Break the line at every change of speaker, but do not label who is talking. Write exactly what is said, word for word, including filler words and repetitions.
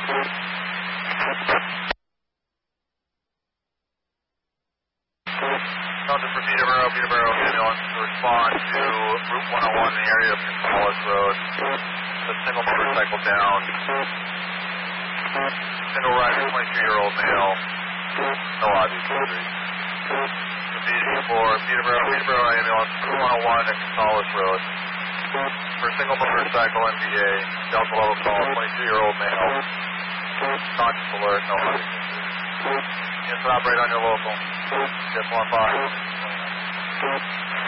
Nothing for Peterborough. Peterborough ambulance to respond to Route one oh one in the area of Gonzales Road. A single motorcycle down. Single rider, twenty-three-year-old male. No obvious injuries. Proceeding for Peterborough. Peterborough ambulance, Route one oh one at Gonzales Road. For single motorcycle M V A, Delta level call, twenty-two-year-old male. Conscious alert, no obvious injuries. Yes, operate on your local. Just one five.